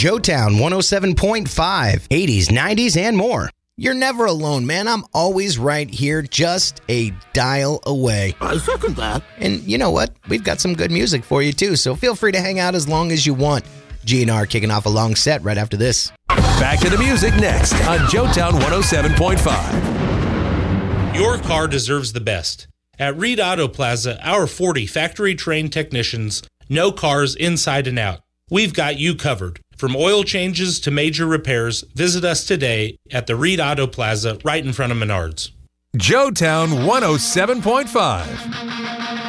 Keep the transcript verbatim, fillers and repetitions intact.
Joetown one oh seven point five, eighties, nineties, and more. You're never alone, man. I'm always right here, just a dial away. I second that. And you know what? We've got some good music for you, too, so feel free to hang out as long as you want. G N R kicking off a long set right after this. Back to the music next on Joetown one oh seven point five. Your car deserves the best. At Reed Auto Plaza, our forty factory-trained technicians know cars inside and out. We've got you covered. From oil changes to major repairs, visit us today at the Reed Auto Plaza right in front of Menards. Joetown one oh seven point five.